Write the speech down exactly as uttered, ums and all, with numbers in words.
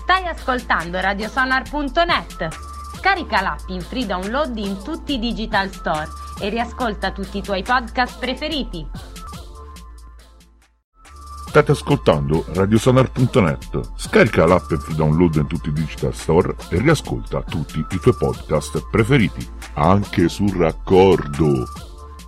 Stai ascoltando radiosonar punto net. Scarica l'app in free download in tutti i digital store e riascolta tutti i tuoi podcast preferiti. State ascoltando radiosonar punto net. Scarica l'app in free download in tutti i digital store e riascolta tutti i tuoi podcast preferiti, anche sul raccordo.